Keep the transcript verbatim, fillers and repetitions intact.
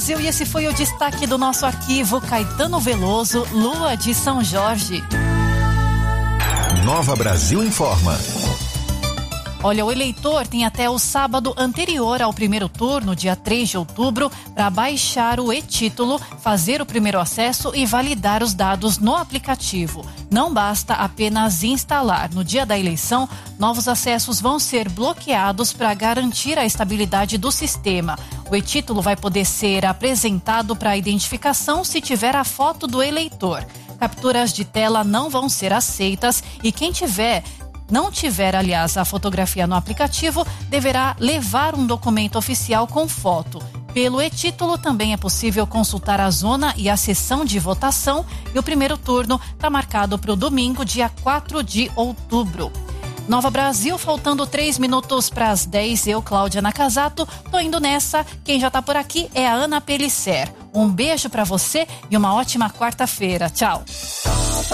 E esse foi o destaque do nosso arquivo. Caetano Veloso, Lua de São Jorge. Nova Brasil informa. Olha, o eleitor tem até o sábado anterior ao primeiro turno, dia três de outubro, para baixar o e-título, fazer o primeiro acesso e validar os dados no aplicativo. Não basta apenas instalar. No dia da eleição, novos acessos vão ser bloqueados para garantir a estabilidade do sistema. O e-título vai poder ser apresentado para identificação se tiver a foto do eleitor. Capturas de tela não vão ser aceitas e quem tiver não tiver, aliás, a fotografia no aplicativo, deverá levar um documento oficial com foto. Pelo e-título também é possível consultar a zona e a sessão de votação e o primeiro turno está marcado para o domingo, dia quatro de outubro. Nova Brasil, faltando três minutos para as dez, eu, Cláudia Nakazato, tô indo nessa. Quem já tá por aqui é a Ana Pelisser. Um beijo para você e uma ótima quarta-feira. Tchau.